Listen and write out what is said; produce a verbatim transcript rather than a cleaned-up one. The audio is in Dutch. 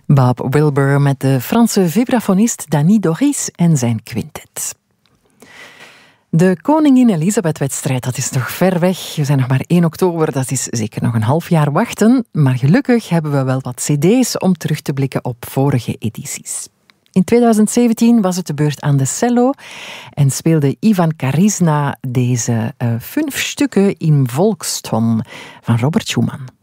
Bob Wilbur met de Franse vibrafonist Danny Doris en zijn quintet. De Koningin Elisabeth-wedstrijd, dat is nog ver weg. We zijn nog maar één oktober, dat is zeker nog een half jaar wachten. Maar gelukkig hebben we wel wat cd's om terug te blikken op vorige edities. In tweeduizend zeventien was het de beurt aan de cello en speelde Ivan Karisna deze uh, vijf stukken in Volkston van Robert Schumann.